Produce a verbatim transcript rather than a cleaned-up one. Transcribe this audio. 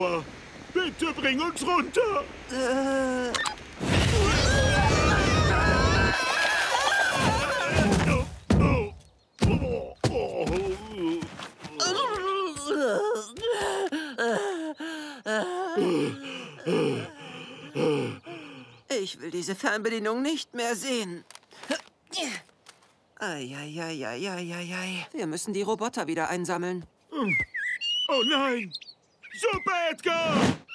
Bitte bring uns runter! Äh... Ich will diese Fernbedienung nicht mehr sehen. Eieieiei. Wir müssen die Roboter wieder einsammeln. Oh nein! Super, Edgar!